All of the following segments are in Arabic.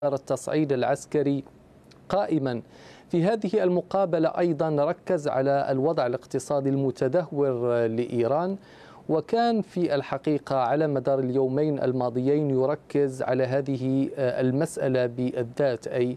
التصعيد العسكري قائما. في هذه المقابلة أيضا ركز على الوضع الاقتصادي المتدهور لإيران، وكان في الحقيقة على مدار اليومين الماضيين يركز على هذه المسألة بالذات، أي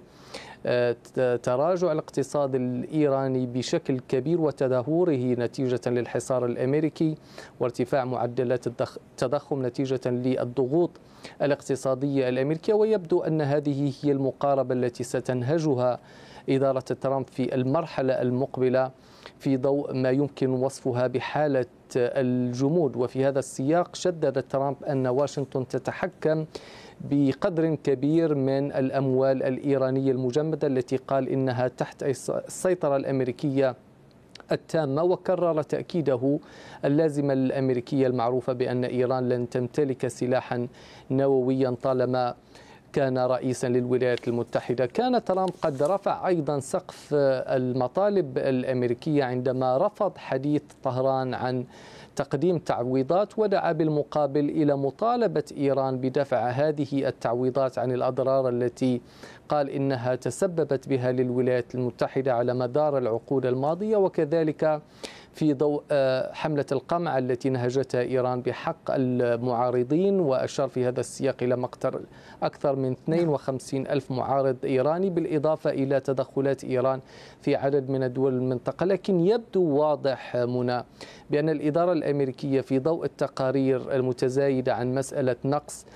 تراجع الاقتصاد الإيراني بشكل كبير وتدهوره نتيجة للحصار الأمريكي وارتفاع معدلات التضخم نتيجة للضغوط الاقتصادية الأمريكية. ويبدو أن هذه هي المقاربة التي ستنهجها إدارة ترامب في المرحلة المقبلة في ضوء ما يمكن وصفها بحالة الجمود. وفي هذا السياق شدد ترامب أن واشنطن تتحكم بقدر كبير من الأموال الإيرانية المجمدة التي قال إنها تحت السيطرة الأمريكية التامة، وكرر تأكيده اللازمة الأمريكية المعروفة بأن إيران لن تمتلك سلاحا نوويا طالما كان رئيسا للولايات المتحدة. كان ترامب قد رفع أيضا سقف المطالب الأمريكية عندما رفض حديث طهران عن تقديم تعويضات، ودعا بالمقابل إلى مطالبة إيران بدفع هذه التعويضات عن الأضرار التي قال إنها تسببت بها للولايات المتحدة على مدار العقود الماضية، وكذلك في ضوء حملة القمع التي نهجتها إيران بحق المعارضين، وأشار في هذا السياق إلى مقتل أكثر من 52 ألف معارض إيراني، بالإضافة إلى تدخلات إيران في عدد من الدول المنطقة. لكن يبدو واضح منى بأن الإدارة الأمريكية في ضوء التقارير المتزايدة عن مسألة نقص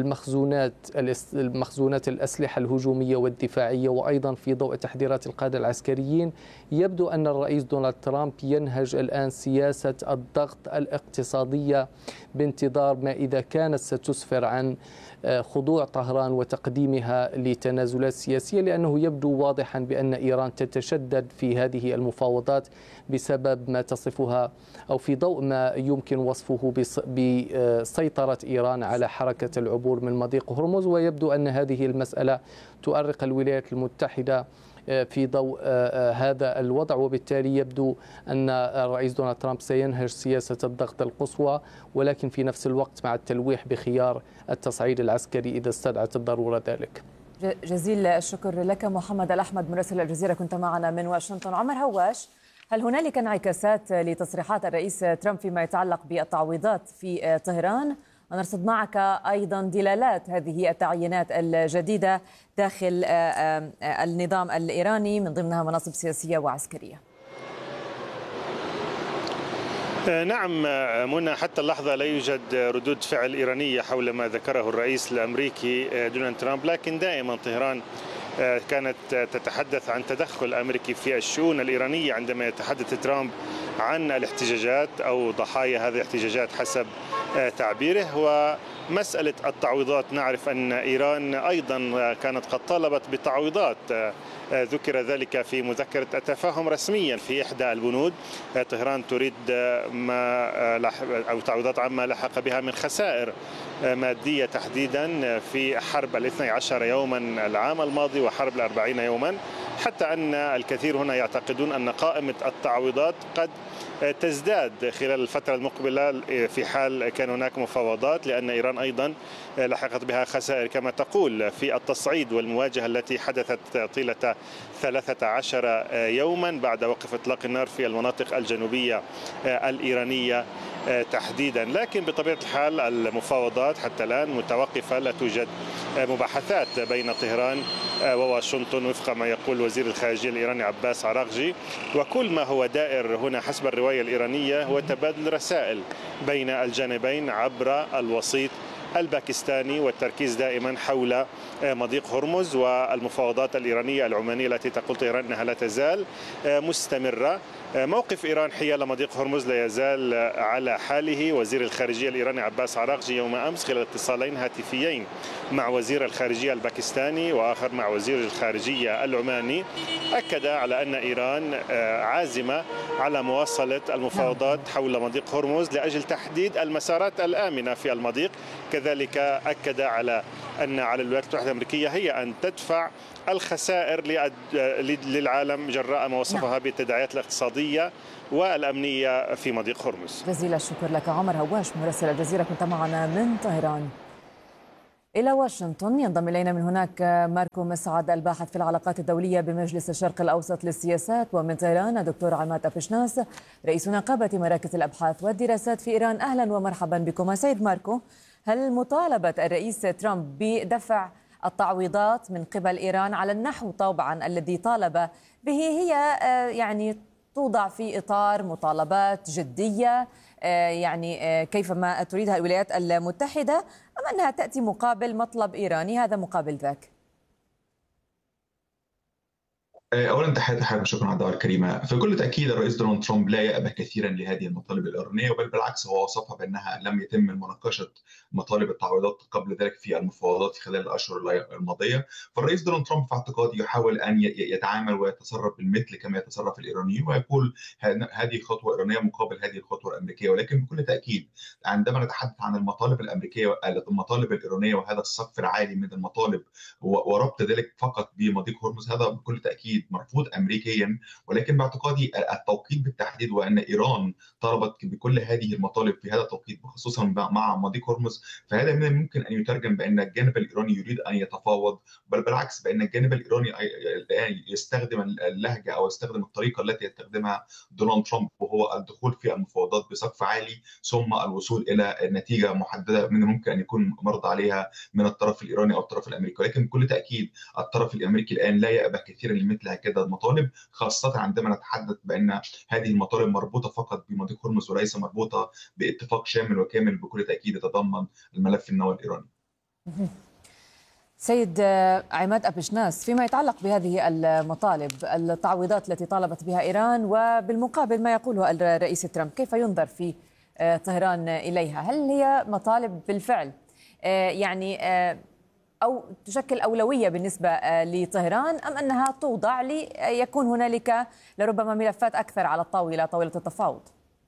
المخزونات الأسلحة الهجومية والدفاعية، وأيضا في ضوء تحذيرات القادة العسكريين، يبدو أن الرئيس دونالد ترامب ينهج الآن سياسة الضغط الاقتصادية بانتظار ما إذا كانت ستسفر عن خضوع طهران وتقديمها لتنازلات سياسية، لأنه يبدو واضحا بأن إيران تتشدد في هذه المفاوضات بسبب ما تصفها أو في ضوء ما يمكن وصفه بسيطرة إيران على حركة العبور من مضيق هرمز. ويبدو أن هذه المسألة تؤرق الولايات المتحدة في ضوء هذا الوضع، وبالتالي يبدو أن الرئيس دونالد ترامب سينهج سياسة الضغط القصوى، ولكن في نفس الوقت مع التلويح بخيار التصعيد العسكري إذا استدعت الضرورة ذلك. جزيل الشكر لك محمد الأحمد مراسل الجزيرة، كنت معنا من واشنطن. عمر هواش، هل هنالك انعكاسات لتصريحات الرئيس ترامب فيما يتعلق بالتعويضات في طهران؟ ونرصد معك أيضا دلالات هذه التعيينات الجديدة داخل النظام الإيراني من ضمنها مناصب سياسية وعسكرية. نعم منى، حتى اللحظة لا يوجد ردود فعل إيرانية حول ما ذكره الرئيس الأمريكي دونالد ترامب، لكن دائما طهران كانت تتحدث عن تدخل أمريكي في الشؤون الإيرانية عندما يتحدث ترامب عن الاحتجاجات أو ضحايا هذه الاحتجاجات حسب تعبيره. ومسألة التعويضات، نعرف أن إيران أيضا كانت قد طالبت بتعويضات، ذكر ذلك في مذكرة التفاهم رسميا في إحدى البنود. طهران تريد أو تعويضات عما لحق بها من خسائر مادية تحديدا في حرب 12 يوما العام الماضي وحرب 40 يوما، حتى أن الكثير هنا يعتقدون أن قائمة التعويضات قد تزداد خلال الفترة المقبلة في حال كان هناك مفاوضات، لأن إيران أيضا لحقت بها خسائر كما تقول في التصعيد والمواجهة التي حدثت طيلة 13 يوما بعد وقف إطلاق النار في المناطق الجنوبية الإيرانية تحديدا. لكن بطبيعة الحال المفاوضات حتى الآن متوقفة، لا توجد مباحثات بين طهران وواشنطن وفق ما يقول وزير الخارجية الإيراني عباس عراقجي. وكل ما هو دائر هنا حسب الرواية الإيرانية هو تبادل رسائل بين الجانبين عبر الوسيط الباكستاني، والتركيز دائما حول مضيق هرمز والمفاوضات الإيرانية العمانية التي تقول طهران أنها لا تزال مستمرة. موقف إيران حيال مضيق هرمز لا يزال على حاله. وزير الخارجية الإيراني عباس عراقجي يوم أمس خلال اتصالين هاتفيين مع وزير الخارجية الباكستاني وآخر مع وزير الخارجية العماني أكد على أن إيران عازمة على مواصلة المفاوضات حول مضيق هرمز لأجل تحديد المسارات الآمنة في المضيق. كذلك أكد على أن على الولايات المتحدة الأمريكية هي أن تدفع الخسائر للعالم جراء ما وصفها بالتداعيات الاقتصادية والأمنية في مضيق هرمز. جزيل الشكر لك عمر هواش مراسل الجزيرة، كنت معنا من طهران. إلى واشنطن ينضم إلينا من هناك ماركو مسعد الباحث في العلاقات الدولية بمجلس الشرق الأوسط للسياسات، ومن طهران الدكتور عماد أبشناس رئيس نقابة مراكز الأبحاث والدراسات في إيران. أهلا ومرحبا بكم. سيد ماركو، هل مطالبة الرئيس ترامب بدفع التعويضات من قبل إيران على النحو طبعا الذي طالب به هي يعني توضع في إطار مطالبات جدية يعني كيفما تريدها الولايات المتحدة، أم أنها تأتي مقابل مطلب إيراني هذا مقابل ذاك؟ اولا تحياتي حضرتك، شكرا على الدعوه الكريمه. بكل تاكيد الرئيس دونالد ترامب لا يأبه كثيرا لهذه المطالب الايرانيه، بل بالعكس هو وصفها بانها لم يتم مناقشه مطالب التعويضات قبل ذلك في المفاوضات خلال الاشهر الماضيه. فالرئيس دونالد ترامب في اعتقادي يحاول ان يتعامل ويتصرف بالمثل كما يتصرف الايرانيون، ويقول هذه خطوه ايرانيه مقابل هذه الخطوه الامريكيه. ولكن بكل تاكيد عندما نتحدث عن المطالب الامريكيه المطالب الايرانيه وهذا السقف العالي من المطالب وربط ذلك فقط بمضيق هرمز، هذا بكل تاكيد مرفوض امريكيا. ولكن باعتقادي التوقيت بالتحديد، وان ايران طلبت بكل هذه المطالب في هذا التوقيت خصوصا مع مضيق هرمز، فهذا من الممكن ان يترجم بان الجانب الايراني يريد ان يتفاوض، بل بالعكس بان الجانب الايراني الان يستخدم اللهجه او يستخدم الطريقه التي يستخدمها دونالد ترامب، وهو الدخول في المفاوضات بسقف عالي ثم الوصول الى نتيجه محدده من الممكن ان يكون مرضى عليها من الطرف الايراني او الطرف الامريكي. ولكن بكل تاكيد الطرف الامريكي الان لا يأبه كثيرا لمثل هكذا المطالب، خاصه عندما نتحدث بان هذه المطالب مربوطه فقط بمضيق هرمز وليس مربوطه باتفاق شامل وكامل بكل تاكيد يتضمن الملف النووي الايراني. سيد عماد أبشناس، فيما يتعلق بهذه المطالب التعويضات التي طالبت بها إيران وبالمقابل ما يقوله الرئيس ترامب، كيف ينظر في طهران إليها؟ هل هي مطالب بالفعل يعني أو تشكل أولوية بالنسبة لطهران، أم أنها توضع ليكون هنالك لربما ملفات أكثر على طاولة التفاوض؟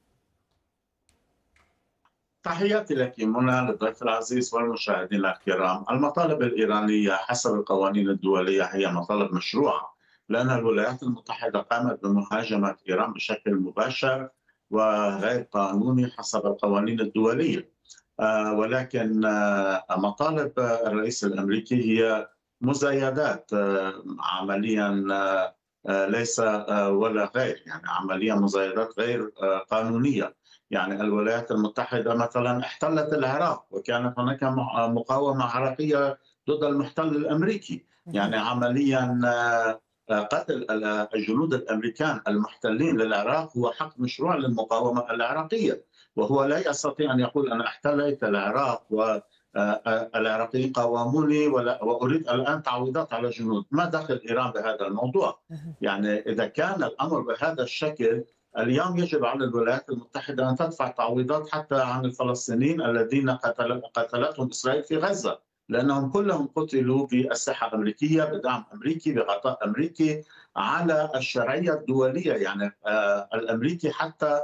تحياتي لك منى، للضيف العزيز والمشاهدين الكرام. المطالب الإيرانية حسب القوانين الدولية هي مطالب مشروعة، لأن الولايات المتحدة قامت بمهاجمة إيران بشكل مباشر وغير قانوني حسب القوانين الدولية. ولكن مطالب الرئيس الأمريكي هي مزايدات عمليا ليس ولا غير، يعني عمليا مزايدات غير قانونية. يعني الولايات المتحدة مثلا احتلت العراق وكانت هناك مقاومة عراقية ضد المحتل الأمريكي، يعني عمليا قتل الجنود الأمريكان المحتلين للعراق هو حق مشروع للمقاومة العراقية، وهو لا يستطيع أن يقول أنا احتليت العراق والعراقيين قاوموني وأريد الآن تعويضات على الجنود. ما دخل إيران بهذا الموضوع؟ يعني إذا كان الأمر بهذا الشكل، اليوم يجب على الولايات المتحدة أن تدفع تعويضات حتى عن الفلسطينيين الذين قتلتهم إسرائيل في غزة، لأنهم كلهم قتلوا بأسلحة أمريكية بدعم أمريكي بغطاء أمريكي على الشرعية الدولية. يعني الأمريكي حتى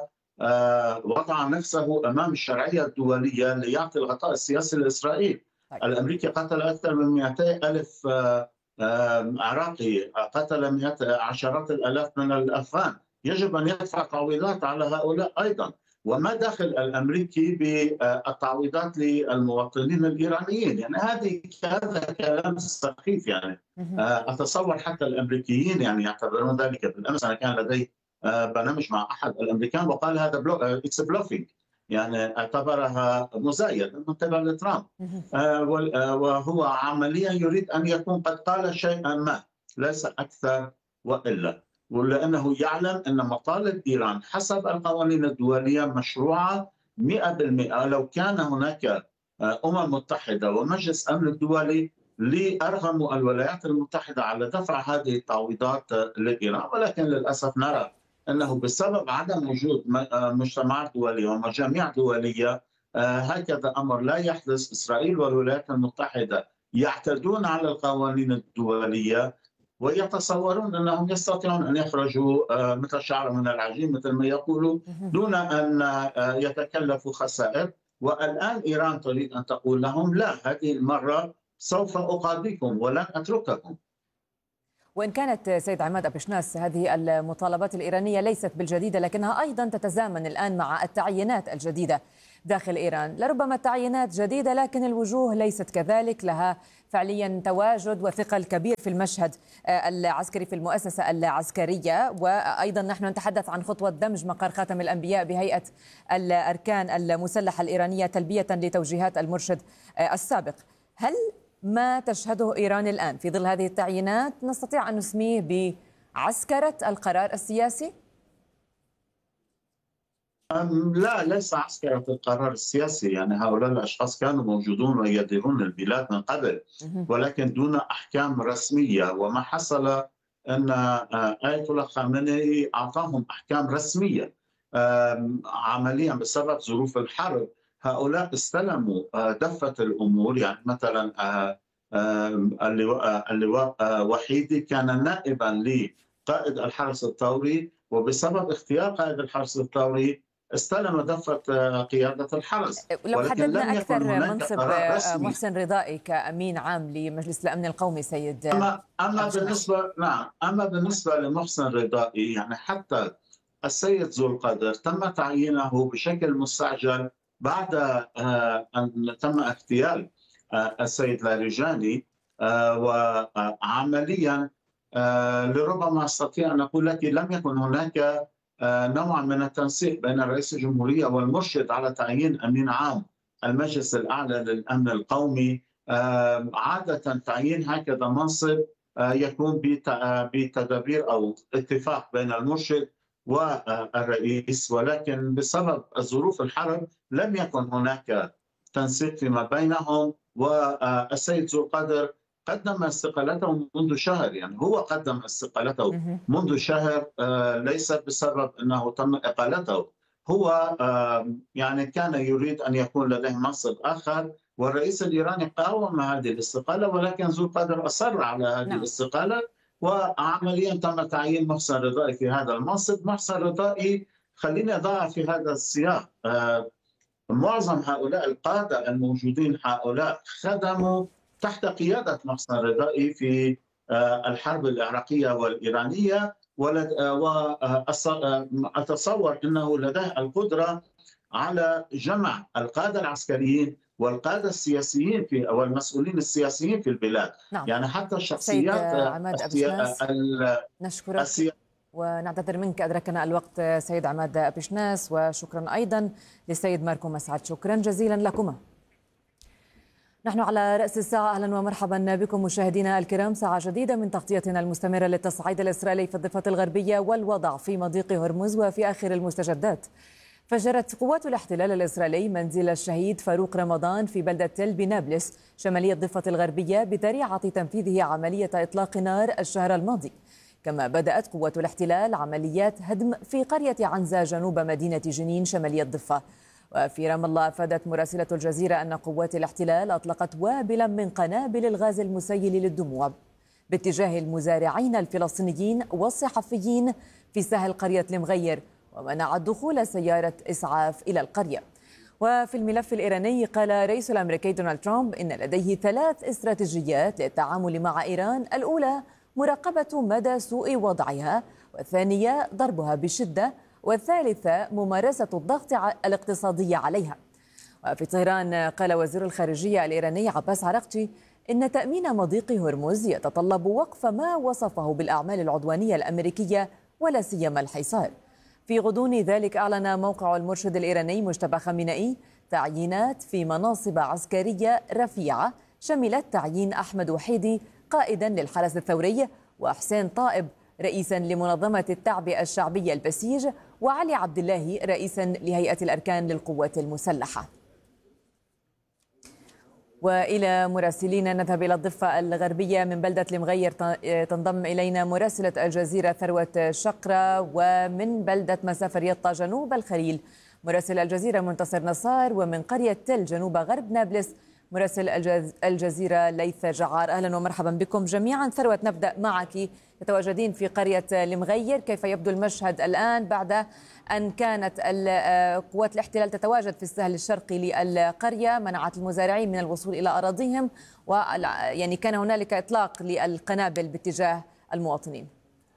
وضع نفسه أمام الشرعية الدولية ليعطي الغطاء السياسي لإسرائيل. الأمريكي قتل أكثر من 200,000 عراقي، قتل عشرات الآلاف من الأفغان. يجب أن يدفع تعويضات على هؤلاء أيضا. وما دخل الأمريكي بالتعويضات للمواطنين الإيرانيين؟ يعني هذا كلام سخيف. يعني أتصور حتى الأمريكيين يعني يعتبرون ذلك. بالأمس أنا كان لدي برنامج مع أحد الأمريكان وقال هذا it's bluffing، يعني اعتبرها مزايدة من قبل ترامب، وهو عمليا يريد أن يكون قد قال شيئا ما ليس أكثر وإلا، ولأنه يعلم أن مطالب إيران حسب القوانين الدولية مشروعة 100%. لو كان هناك أمم متحدة ومجلس أمن الدولي لأرغموا الولايات المتحدة على دفع هذه التعويضات لإيران، ولكن للأسف نرى أنه بسبب عدم وجود مجتمعات دولية ومجاميع دولية هكذا أمر لا يحدث. إسرائيل والولايات المتحدة يعتدون على القوانين الدولية ويتصورون أنهم يستطيعون أن يخرجوا مثل شعر من العجين مثل ما يقولوا دون أن يتكلفوا خسائر. والآن إيران تريد أن تقول لهم لا، هذه المرة سوف أقاضيكم ولن أترككم. وإن كانت سيد عماد أبشناس هذه المطالبات الإيرانية ليست بالجديدة، لكنها أيضا تتزامن الآن مع التعيينات الجديدة داخل إيران. لربما التعيينات جديدة لكن الوجوه ليست كذلك، لها فعليا تواجد وثقل كبير في المشهد العسكري في المؤسسة العسكرية. وأيضا نحن نتحدث عن خطوة دمج مقر خاتم الأنبياء بهيئة الأركان المسلحة الإيرانية تلبية لتوجيهات المرشد السابق. هل ما تشهده إيران الآن في ظل هذه التعيينات نستطيع أن نسميه بعسكرة القرار السياسي؟ لا، ليس عسكرة القرار السياسي. يعني هؤلاء الأشخاص كانوا موجودون ويديرون البلاد من قبل، ولكن دون أحكام رسمية. وما حصل أن آية الله خامنئي أعطاهم أحكام رسمية عمليا بسبب ظروف الحرب. هؤلاء استلموا دفة الأمور. يعني مثلا اللواء وحيدي كان نائبا لقائد الحرس الثوري، وبسبب اختيار قائد الحرس الثوري استلم دفة قيادة الحرس. لو حددنا أكثر منصب محسن رضائي كأمين عام لمجلس الأمن القومي سيد. أما بالنسبة لمحسن رضائي، يعني حتى السيد ذو القدر تم تعيينه بشكل مستعجل بعد أن تم اغتيال السيد لاریجاني، وعمليا لربما استطيع ان اقول لك لم يكن هناك نوع من التنسيق بين رئيس الجمهوريه والمرشد على تعيين امين عام المجلس الاعلى للامن القومي. عاده تعيين هكذا منصب يكون بتدابير او اتفاق بين المرشد والرئيس، ولكن بسبب ظروف الحرب لم يكن هناك تنسيق فيما بينهم. والسيد ذو القدر قدم استقالته منذ شهر. يعني هو قدم استقالته منذ شهر، ليس بسبب أنه تم إقالته. هو يعني كان يريد أن يكون لديه منصب آخر، والرئيس الإيراني قاوم هذه الاستقالة، ولكن ذو القدر أصر على هذه الاستقالة، وعمليا تم تعيين محسن رضائي في هذا المنصب. محسن رضائي خليني أضع في هذا السياق، معظم هؤلاء القادة الموجودين هؤلاء خدموا تحت قيادة محسن رضائي في الحرب العراقية والإيرانية، وأتصور أنه لديه القدرة على جمع القادة العسكريين والقادة السياسيين والمسؤولين السياسيين في البلاد. يعني حتى الشخصيات نشكرك ونعتذر منك، أدركنا الوقت سيد عماد أبشناس، وشكرا أيضا للسيد ماركو مسعد. شكرا جزيلا لكما. نحن على رأس الساعة، أهلا ومرحبا بكم مشاهدينا الكرام. ساعة جديدة من تغطيتنا المستمرة للتصعيد الإسرائيلي في الضفة الغربية والوضع في مضيق هرمز. وفي آخر المستجدات، فجرت قوات الاحتلال الإسرائيلي منزل الشهيد فاروق رمضان في بلدة تل بنابلس شمالية الضفة الغربية بذريعة تنفيذه عملية إطلاق نار الشهر الماضي. كما بدأت قوات الاحتلال عمليات هدم في قرية عنزة جنوب مدينة جنين شمالية الضفة. وفي رام الله أفادت مراسلة الجزيرة أن قوات الاحتلال أطلقت وابلا من قنابل الغاز المسيل للدموع باتجاه المزارعين الفلسطينيين والصحفيين في ساحل قرية المغير، ومنعت دخول سيارة إسعاف إلى القرية. وفي الملف الإيراني، قال الرئيس الأمريكي دونالد ترامب إن لديه 3 استراتيجيات للتعامل مع إيران: الأولى مراقبة مدى سوء وضعها، والثانية ضربها بشدة، والثالثة ممارسة الضغط الاقتصادي عليها. وفي طهران، قال وزير الخارجية الإيراني عباس عراقچي إن تأمين مضيق هرمز يتطلب وقف ما وصفه بالأعمال العدوانية الأمريكية ولا سيما الحصار. في غضون ذلك، أعلن موقع المرشد الإيراني مجتبى خامنئي تعيينات في مناصب عسكرية رفيعة شملت تعيين أحمد وحيدي قائدا للحرس الثوري، وحسين طائب رئيسا لمنظمة التعبئة الشعبية البسيج، وعلي عبد الله رئيسا لهيئة الأركان للقوات المسلحة. وإلى مراسلين نذهب إلى الضفة الغربية من بلدة المغير. تنضم إلينا مراسلة الجزيرة ثروة شقرة، ومن بلدة مسافر يطا جنوب الخليل مراسل الجزيرة منتصر نصار، ومن قرية تل جنوب غرب نابلس مراسل الجزيرة ليث جعار. أهلا ومرحبا بكم جميعا. ثروة، نبدأ معك. تتواجدين في قرية المغير، كيف يبدو المشهد الآن بعد أن كانت قوات الاحتلال تتواجد في السهل الشرقي للقرية، منعت المزارعين من الوصول إلى أراضيهم، ويعني كان هنالك إطلاق للقنابل باتجاه المواطنين.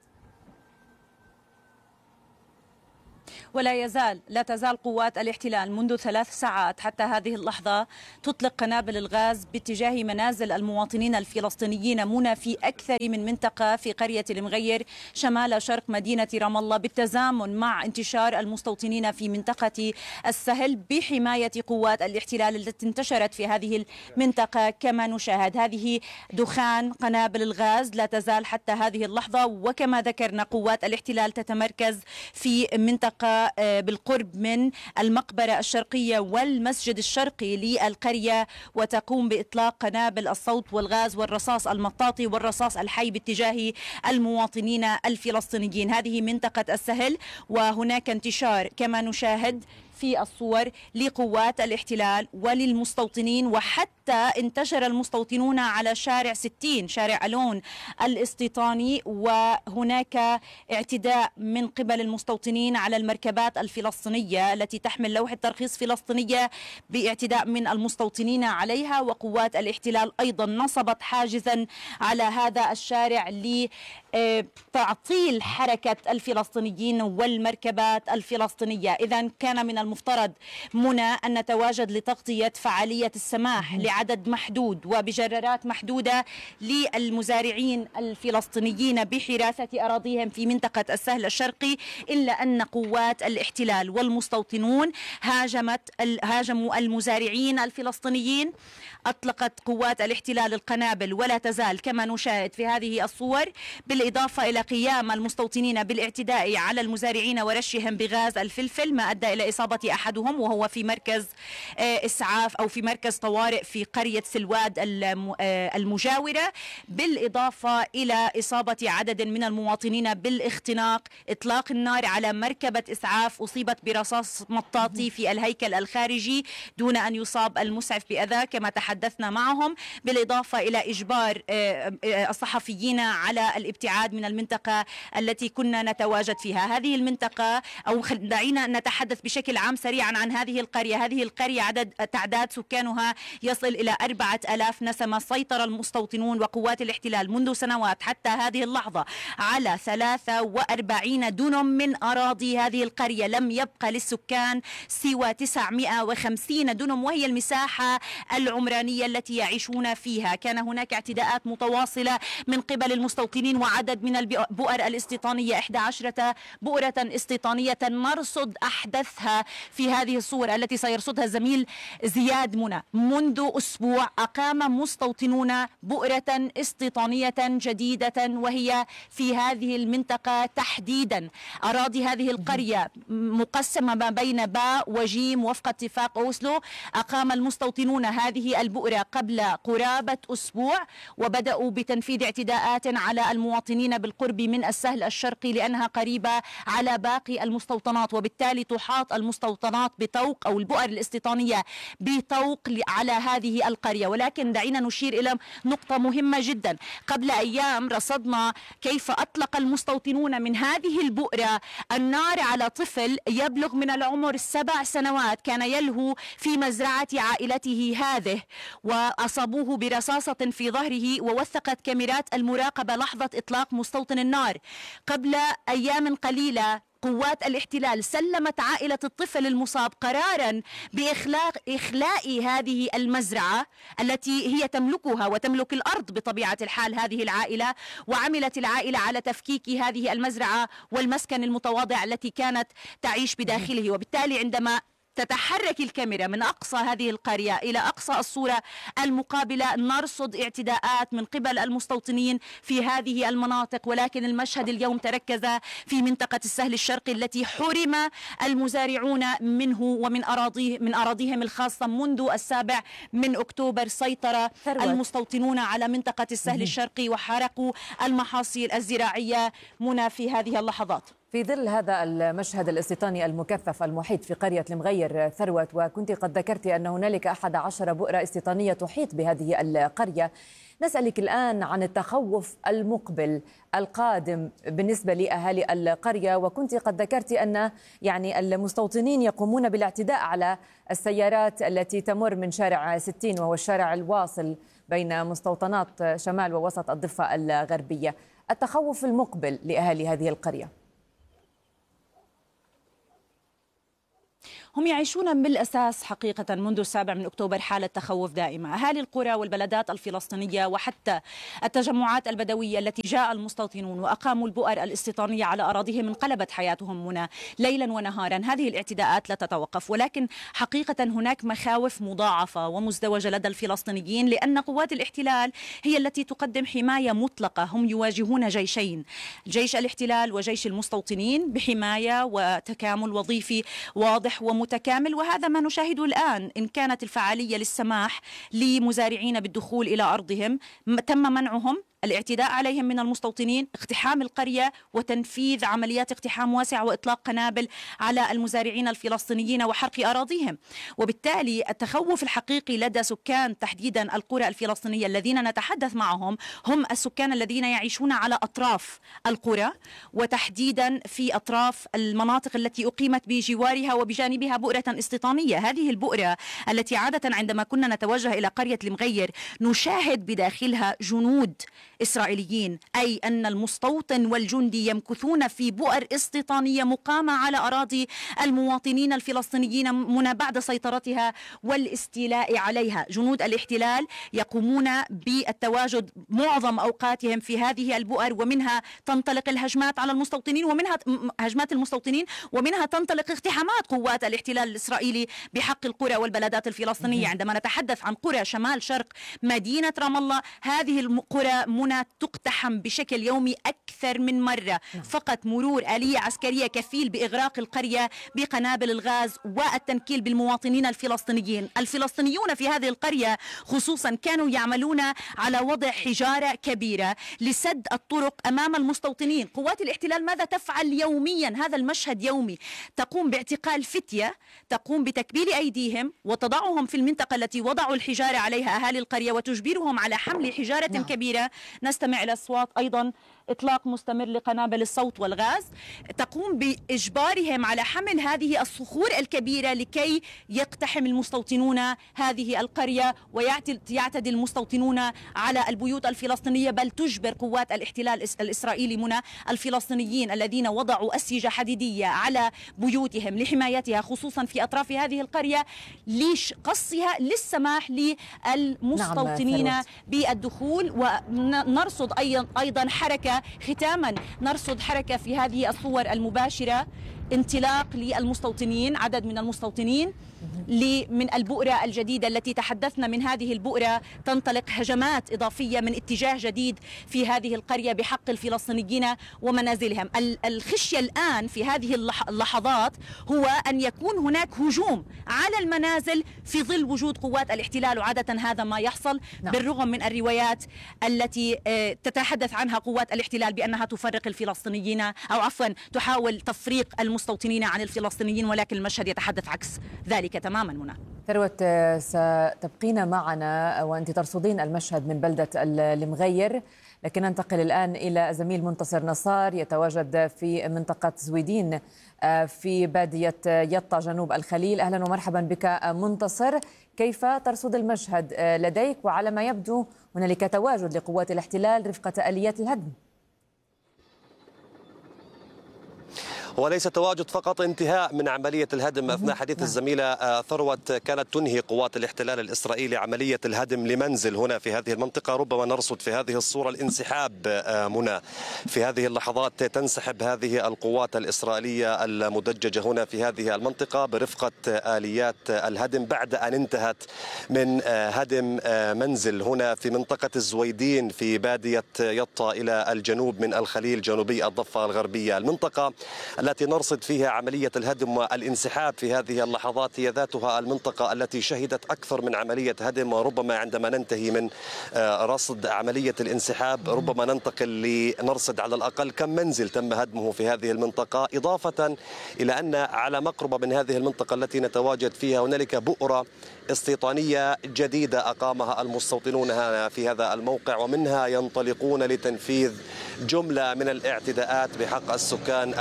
لا تزال قوات الاحتلال منذ 3 ساعات حتى هذه اللحظة تطلق قنابل الغاز باتجاه منازل المواطنين الفلسطينيين منى في أكثر من منطقة في قرية المغير شمال شرق مدينة رام الله، بالتزامن مع انتشار المستوطنين في منطقة السهل بحماية قوات الاحتلال التي انتشرت في هذه المنطقة. كما نشاهد هذه دخان قنابل الغاز لا تزال حتى هذه اللحظة، وكما ذكرنا قوات الاحتلال تتمركز في منطقة بالقرب من المقبرة الشرقية والمسجد الشرقي للقرية، وتقوم بإطلاق قنابل الصوت والغاز والرصاص المطاطي والرصاص الحي باتجاه المواطنين الفلسطينيين. هذه منطقة السهل، وهناك انتشار كما نشاهد في الصور لقوات الاحتلال وللمستوطنين، وحتى انتشر المستوطنون على شارع 60 شارع ألون الاستيطاني، وهناك اعتداء من قبل المستوطنين على المركبات الفلسطينية التي تحمل لوحة ترخيص فلسطينية باعتداء من المستوطنين عليها. وقوات الاحتلال أيضا نصبت حاجزا على هذا الشارع لتعطيل حركة الفلسطينيين والمركبات الفلسطينية. إذن كان من المفترض منى أن نتواجد لتغطية فعالية السماح لعدد محدود وبجرارات محدودة للمزارعين الفلسطينيين بحراسة أراضيهم في منطقة السهل الشرقي، إلا أن قوات الاحتلال والمستوطنون هاجموا المزارعين الفلسطينيين. أطلقت قوات الاحتلال القنابل ولا تزال كما نشاهد في هذه الصور، بالإضافة إلى قيام المستوطنين بالاعتداء على المزارعين ورشهم بغاز الفلفل، ما أدى إلى إصابة أحدهم وهو في مركز إسعاف أو في مركز طوارئ في قرية سلواد المجاورة، بالإضافة إلى إصابة عدد من المواطنين بالاختناق. إطلاق النار على مركبة إسعاف أصيبت برصاص مطاطي في الهيكل الخارجي دون أن يصاب المسعف بأذى كما تحدثنا معهم، بالإضافة إلى إجبار الصحفيين على الابتعاد من المنطقة التي كنا نتواجد فيها. هذه المنطقة، أو دعينا نتحدث بشكل عام سريعا عن هذه القرية. هذه القرية تعداد سكانها يصل إلى 4000 نسمة. سيطر المستوطنون وقوات الاحتلال منذ سنوات حتى هذه اللحظة على 43 دنم من أراضي هذه القرية. لم يبقى للسكان سوى 950 دنم، وهي المساحة العمرانية التي يعيشون فيها. كان هناك اعتداءات متواصلة من قبل المستوطنين وعدد من البؤر الاستيطانية، 11 بؤرة استيطانية نرصد أحدثها في هذه الصور التي سيرصدها الزميل زياد منى. منذ أسبوع أقام مستوطنون بؤرة استيطانية جديدة وهي في هذه المنطقة تحديدا. أراضي هذه القرية مقسمة ما بين باء وجيم وفق اتفاق أوسلو. أقام المستوطنون هذه البؤرة قبل قرابة أسبوع، وبدأوا بتنفيذ اعتداءات على المواطنين بالقرب من السهل الشرقي لأنها قريبة على باقي المستوطنات، وبالتالي تحاط المستوطنات بطوق أو البؤر الاستيطانية بطوق على هذه القرية. ولكن دعينا نشير إلى نقطة مهمة جدا. قبل أيام رصدنا كيف أطلق المستوطنون من هذه البؤرة النار على طفل يبلغ من العمر 7 سنوات كان يلهو في مزرعة عائلته هذه، وأصابوه برصاصة في ظهره. ووثقت كاميرات المراقبة لحظة إطلاق مستوطن النار. قبل أيام قليلة قوات الاحتلال سلمت عائلة الطفل المصاب قرارا بإخلاء هذه المزرعة التي هي تملكها وتملك الأرض بطبيعة الحال هذه العائلة، وعملت العائلة على تفكيك هذه المزرعة والمسكن المتواضع التي كانت تعيش بداخله. وبالتالي عندما تتحرك الكاميرا من أقصى هذه القرية إلى أقصى الصورة المقابلة نرصد اعتداءات من قبل المستوطنين في هذه المناطق. ولكن المشهد اليوم تركز في منطقة السهل الشرقي التي حرم المزارعون منه ومن أراضيهم الخاصة منذ 7 أكتوبر. سيطر المستوطنون على منطقة السهل الشرقي وحرقوا المحاصيل الزراعية منى في هذه اللحظات. في ظل هذا المشهد الاستيطاني المكثف المحيط في قرية المغير ثروت، وكنت قد ذكرت أن هنالك 11 بؤرة استيطانية تحيط بهذه القرية، نسألك الآن عن التخوف المقبل القادم بالنسبة لأهالي القرية. وكنت قد ذكرت أن المستوطنين يقومون بالاعتداء على السيارات التي تمر من شارع 60 وهو الشارع الواصل بين مستوطنات شمال ووسط الضفة الغربية. التخوف المقبل لأهالي هذه القرية؟ هم يعيشون بالأساس حقيقة منذ 7 أكتوبر حالة تخوف دائمة. أهالي القرى والبلدات الفلسطينية وحتى التجمعات البدوية التي جاء المستوطنون وأقاموا البؤر الاستيطانية على أراضيهم انقلبت حياتهم هنا ليلا ونهارا. هذه الاعتداءات لا تتوقف، ولكن حقيقة هناك مخاوف مضاعفة ومزدوجة لدى الفلسطينيين، لأن قوات الاحتلال هي التي تقدم حماية مطلقة. هم يواجهون جيشين، جيش الاحتلال وجيش المستوطنين، بحماية وتكامل وظيفي واضح ومتكامل. وهذا ما نشاهده الآن. إن كانت الفعالية للسماح لمزارعين بالدخول إلى أرضهم، تم منعهم، الاعتداء عليهم من المستوطنين، اقتحام القرية وتنفيذ عمليات اقتحام واسعة وإطلاق قنابل على المزارعين الفلسطينيين وحرق أراضيهم. وبالتالي التخوف الحقيقي لدى سكان تحديدا القرى الفلسطينية الذين نتحدث معهم هم السكان الذين يعيشون على أطراف القرى، وتحديدا في أطراف المناطق التي أقيمت بجوارها وبجانبها بؤرة استيطانية. هذه البؤرة التي عادة عندما كنا نتوجه إلى قرية المغير نشاهد بداخلها جنود إسرائيليين، أي أن المستوطن والجندي يمكثون في بؤر استيطانية مقامة على أراضي المواطنين الفلسطينيين منذ بعد سيطرتها والاستيلاء عليها. جنود الاحتلال يقومون بالتواجد معظم أوقاتهم في هذه البؤر، ومنها تنطلق الهجمات على المستوطنين، ومنها هجمات المستوطنين، ومنها تنطلق اقتحامات قوات الاحتلال الإسرائيلي بحق القرى والبلدات الفلسطينية. عندما نتحدث عن قرى شمال شرق مدينة رام الله، هذه القرى تقتحم بشكل يومي أكثر من مرة. فقط مرور آلية عسكرية كفيل بإغراق القرية بقنابل الغاز والتنكيل بالمواطنين الفلسطينيين. الفلسطينيون في هذه القرية خصوصا كانوا يعملون على وضع حجارة كبيرة لسد الطرق أمام المستوطنين. قوات الاحتلال ماذا تفعل يوميا؟ هذا المشهد يومي. تقوم باعتقال فتية، تقوم بتكبيل أيديهم وتضعهم في المنطقة التي وضعوا الحجارة عليها أهالي القرية، وتجبرهم على حمل حجارة كبيرة. نستمع إلى أصوات أيضا إطلاق مستمر لقنابل الصوت والغاز. تقوم بإجبارهم على حمل هذه الصخور الكبيرة لكي يقتحم المستوطنون هذه القرية ويعتدي المستوطنون على البيوت الفلسطينية، بل تجبر قوات الاحتلال الإسرائيلي منى الفلسطينيين الذين وضعوا أسيجة حديدية على بيوتهم لحمايتها خصوصا في أطراف هذه القرية لقصها للسماح للمستوطنين بالدخول. ونرصد أيضا حركة ختاما، نرصد حركة في هذه الصور المباشرة، انطلاق للمستوطنين، عدد من المستوطنين من البؤرة الجديدة التي تحدثنا. من هذه البؤرة تنطلق هجمات إضافية من اتجاه جديد في هذه القرية بحق الفلسطينيين ومنازلهم. الخشية الآن في هذه اللحظات هو أن يكون هناك هجوم على المنازل في ظل وجود قوات الاحتلال، وعادة هذا ما يحصل. بالرغم من الروايات التي تتحدث عنها قوات الاحتلال بأنها تفرق الفلسطينيين، أو عفوا تحاول تفريق المستوطنين عن الفلسطينيين، ولكن المشهد يتحدث عكس ذلك تماما. منى ثروت، ستبقين معنا وأنت ترصدين المشهد من بلدة المغير، لكن ننتقل الآن إلى زميل منتصر نصار يتواجد في منطقة زويدين في بادية يطا جنوب الخليل. أهلا ومرحبا بك منتصر، كيف ترصد المشهد لديك؟ وعلى ما يبدو هنالك تواجد لقوات الاحتلال رفقة آليات الهدم. وليس تواجد فقط، انتهاء من عملية الهدم. أثناء حديث الزميلة ثروت كانت تنهي قوات الاحتلال الإسرائيلي عملية الهدم لمنزل هنا في هذه المنطقة. ربما نرصد في هذه الصورة الانسحاب منى. في هذه اللحظات تنسحب هذه القوات الإسرائيلية المدججة هنا في هذه المنطقة برفقة آليات الهدم بعد أن انتهت من هدم منزل هنا في منطقة الزويدين في بادية يطا إلى الجنوب من الخليل جنوبي الضفة الغربية. المنطقة التي نرصد فيها عملية الهدم والانسحاب في هذه اللحظات هي ذاتها المنطقة التي شهدت أكثر من عملية هدم. وربما عندما ننتهي من رصد عملية الانسحاب ربما ننتقل لنرصد على الأقل كم منزل تم هدمه في هذه المنطقة، إضافة إلى أن على مقربة من هذه المنطقة التي نتواجد فيها هنالك بؤرة استيطانية جديدة أقامها المستوطنون في هذا الموقع، ومنها ينطلقون لتنفيذ جملة من الاعتداءات بحق السكان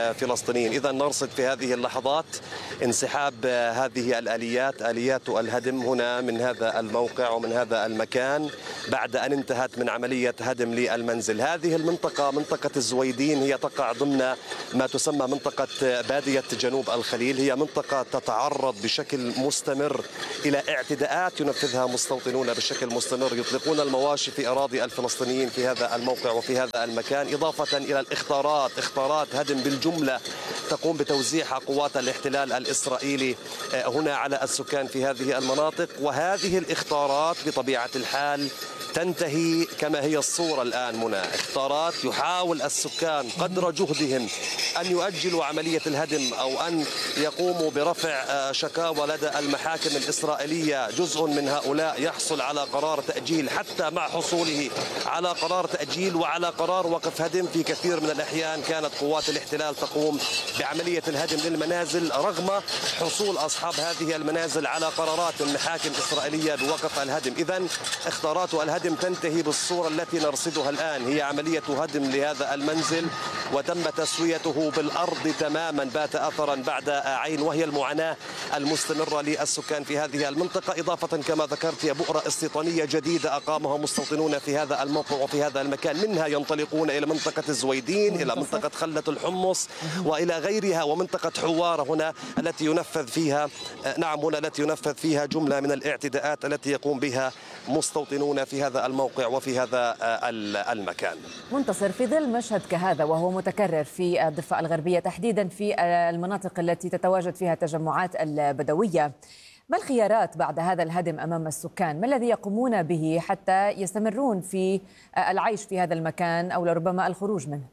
الفلسطينيين. إذا نرصد في هذه اللحظات انسحاب هذه الآليات، آليات الهدم هنا من هذا الموقع ومن هذا المكان بعد أن انتهت من عملية هدم للمنزل. هذه المنطقة منطقة الزويدين هي تقع ضمن ما تسمى منطقة بادية جنوب الخليل، هي منطقة تتعرض بشكل مستمر إلى اعتداءات ينفذها مستوطنون بشكل مستمر، يطلقون المواشي في أراضي الفلسطينيين في هذا الموقع وفي هذا المكان، إضافة إلى اختارات هدم بالجملة تقوم بتوزيعها قوات الاحتلال الإسرائيلي هنا على السكان في هذه المناطق. وهذه الاختارات بطبيعة الحال تنتهي كما هي الصورة الآن منى، اختارات يحاول السكان قدر جهدهم أن يؤجلوا عملية الهدم أو أن يقوموا برفع شكاوى لدى المحاكم الإسرائيلية. جزء من هؤلاء يحصل على قرار تأجيل، حتى مع حصوله على قرار تأجيل وعلى قرار وقف هدم في كثير من الأحيان كانت قوات الاحتلال تقوم بعملية الهدم للمنازل رغم حصول أصحاب هذه المنازل على قرارات من محاكم إسرائيلية بوقف الهدم. إذن اختارات الهدم تنتهي بالصورة التي نرصدها الآن، هي عملية هدم لهذا المنزل وتم تسويته بالأرض تماما، بات أثرا بعد عين، وهي المعاناة المستمرة للسكان في هذه المنطقة. إضافة كما ذكرت هي بؤرة استيطانية جديدة أقامها مستوطنون في هذا الموقع وفي هذا المكان، منها ينطلقون إلى منطقة الزويدين، إلى منطقة خلة الحمص وإلى غيرها، ومنطقة حوار هنا التي ينفذ فيها التي ينفذ فيها جملة من الاعتداءات التي يقوم بها مستوطنون في هذا الموقع وفي هذا المكان. منتصر، في ظل مشهد كهذا وهو متكرر في الضفة الغربية تحديدا في المناطق التي تتواجد فيها التجمعات البدوية، ما الخيارات بعد هذا الهدم أمام السكان؟ ما الذي يقومون به حتى يستمرون في العيش في هذا المكان أو لربما الخروج منه؟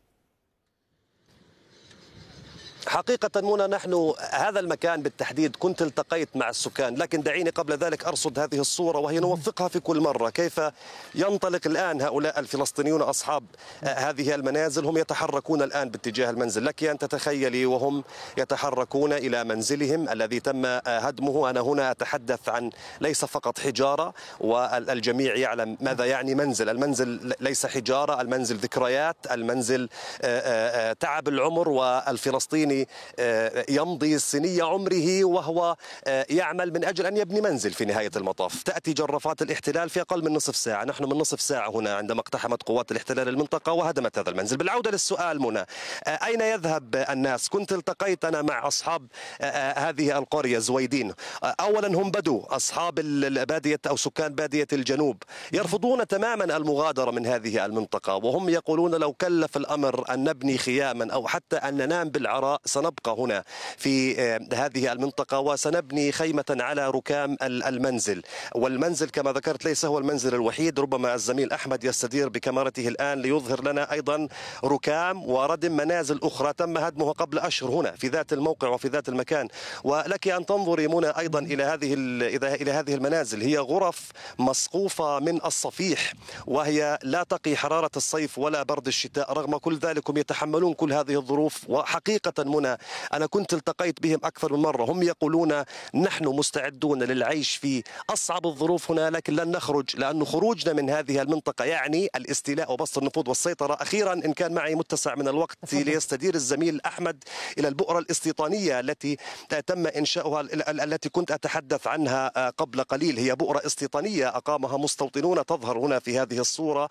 حقيقة منى نحن هذا المكان بالتحديد كنت التقيت مع السكان، لكن دعيني قبل ذلك أرصد هذه الصورة وهي نوثقها في كل مرة، كيف ينطلق الآن هؤلاء الفلسطينيون أصحاب هذه المنازل، هم يتحركون الآن باتجاه المنزل. لك أن تتخيلي وهم يتحركون إلى منزلهم الذي تم هدمه. أنا هنا أتحدث عن ليس فقط حجارة، والجميع يعلم ماذا يعني منزل. المنزل ليس حجارة، المنزل ذكريات، المنزل تعب العمر، والفلسطيني يمضي سني عمره وهو يعمل من أجل أن يبني منزل في نهاية المطاف. تأتي جرافات الاحتلال في أقل من نصف ساعة، نحن من نصف ساعة هنا عندما اقتحمت قوات الاحتلال المنطقة وهدمت هذا المنزل. بالعودة للسؤال منى، أين يذهب الناس؟ كنت التقيت أنا مع أصحاب هذه القرية زويدين. أولا هم بدو، أصحاب البادية أو سكان بادية الجنوب، يرفضون تماما المغادرة من هذه المنطقة، وهم يقولون لو كلف الأمر أن نبني خياما أو حتى أن ننام بالعراء سنبقى هنا في هذه المنطقة وسنبني خيمة على ركام المنزل. والمنزل كما ذكرت ليس هو المنزل الوحيد، ربما الزميل أحمد يستدير بكاميرته الآن ليظهر لنا أيضا ركام وردم منازل أخرى تم هدمها قبل أشهر هنا في ذات الموقع وفي ذات المكان. ولك أن تنظري منى أيضا إلى هذه المنازل، هي غرف مسقوفة من الصفيح وهي لا تقي حرارة الصيف ولا برد الشتاء، رغم كل ذلك هم يتحملون كل هذه الظروف. وحقيقة منى أنا كنت التقيت بهم أكثر من مرة، هم يقولون نحن مستعدون للعيش في أصعب الظروف هنا، لكن لن نخرج، لأن خروجنا من هذه المنطقة يعني الاستيلاء وبسط النفوذ والسيطرة. أخيرا إن كان معي متسع من الوقت ليستدير الزميل أحمد إلى البؤرة الاستيطانية التي تم إنشاؤها، التي كنت أتحدث عنها قبل قليل. هي بؤرة استيطانية أقامها مستوطنون، تظهر هنا في هذه الصورة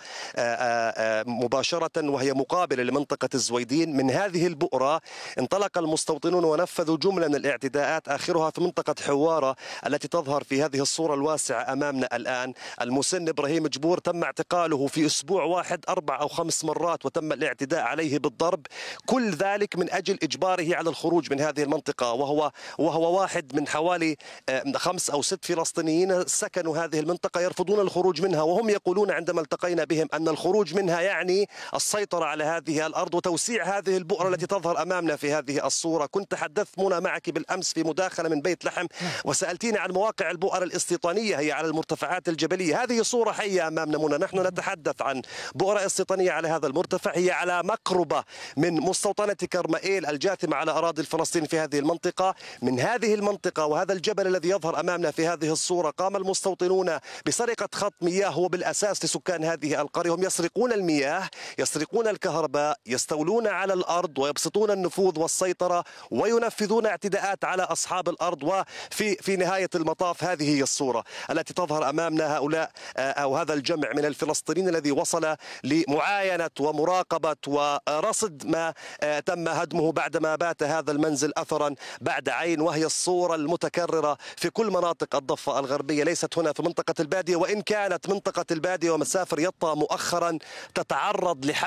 مباشرة وهي مقابلة لمنطقة الزويدين. من هذه البؤرة انطلق المستوطنون ونفذوا جملة من الاعتداءات، آخرها في منطقة حوارة التي تظهر في هذه الصورة الواسعة أمامنا الآن. المسن إبراهيم جبور تم اعتقاله في أسبوع واحد 4 أو 5 مرات وتم الاعتداء عليه بالضرب، كل ذلك من أجل إجباره على الخروج من هذه المنطقة، وهو واحد من حوالي 5 أو 6 فلسطينيين سكنوا هذه المنطقة يرفضون الخروج منها، وهم يقولون عندما التقينا بهم أن الخروج منها يعني السيطرة على هذه الأرض وتوسيع هذه البؤرة التي تظهر أمامنا في هذه هذه الصورة. كنت تحدثت منى معك بالأمس في مداخلة من بيت لحم وسألتيني عن مواقع البؤر الاستيطانية، هي على المرتفعات الجبلية. هذه صورة حية أمامنا منى، نحن نتحدث عن بؤرة استيطانية على هذا المرتفع، هي على مقربة من مستوطنة كرمائيل الجاثمة على أراضي الفلسطينيين في هذه المنطقة. من هذه المنطقة وهذا الجبل الذي يظهر أمامنا في هذه الصورة قام المستوطنون بسرقة خط مياه هو بالأساس لسكان هذه القرية. هم يسرقون المياه، يسرقون الكهرباء، يستولون على الأرض ويبسطون النفوذ والسيطرة وينفذون اعتداءات على أصحاب الأرض. وفي نهاية المطاف هذه هي الصورة التي تظهر أمامنا، هؤلاء أو هذا الجمع من الفلسطينيين الذي وصل لمعاينة ومراقبة ورصد ما تم هدمه بعدما بات هذا المنزل أثرا بعد عين. وهي الصورة المتكررة في كل مناطق الضفة الغربية، ليست هنا في منطقة البادية، وإن كانت منطقة البادية ومسافر يطا مؤخرا تتعرض